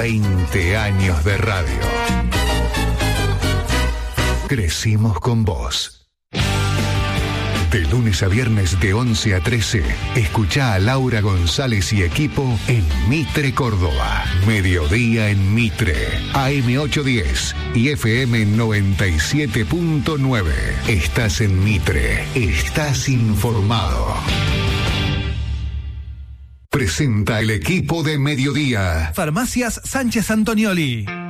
20 años de radio. Crecimos con vos. De lunes a viernes de 11 a 13, escuchá a Laura González y equipo en Mitre, Córdoba. Mediodía en Mitre, AM 810 y FM 97.9. Estás en Mitre, estás informado. Presenta el equipo de Mediodía. Farmacias Sánchez Antonioli.